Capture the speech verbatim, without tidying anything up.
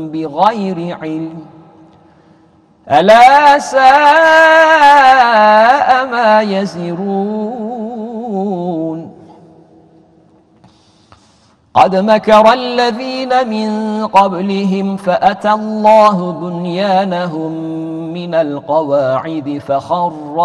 بغير علم ألا ساء ما يزرون قد مكر الذين من قبلهم فأتى الله بنيانهم من القواعد فخر